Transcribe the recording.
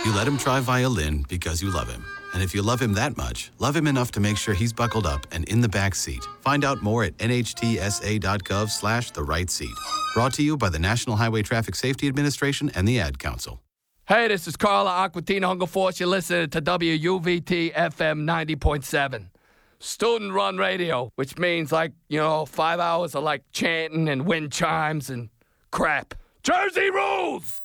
You let him try violin because you love him. And if you love him that much, love him enough to make sure he's buckled up and in the back seat. Find out more at nhtsa.gov/the-right-seat. Brought to you by the National Highway Traffic Safety Administration and the Ad Council. Hey, this is Carla Aquatino Hunger Force. You're listening to WUVT FM 90.7. Student-run radio, which means 5 hours of chanting and wind chimes and crap. Jersey rules!